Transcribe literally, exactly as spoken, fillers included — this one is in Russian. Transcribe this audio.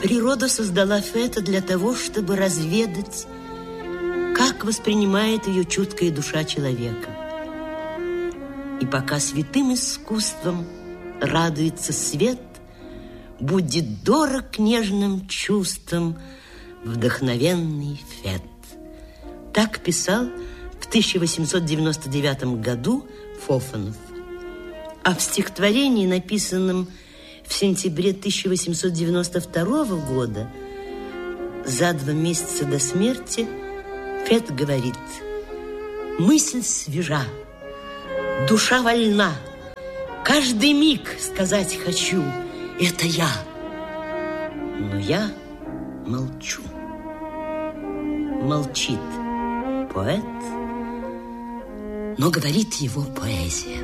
Природа создала Фета для того, чтобы разведать, как воспринимает ее чуткая душа человека. И пока святым искусством радуется свет, будет дорог нежным чувствам вдохновенный Фет. Так писал в тысяча восемьсот девяносто девятом году Фофанов. А в стихотворении, написанном в сентябре тысяча восемьсот девяносто второго года, за два месяца до смерти, Фет говорит: мысль свежа, душа вольна, каждый миг сказать хочу: это я. Но я молчу. Молчит поэт, но говорит его поэзия.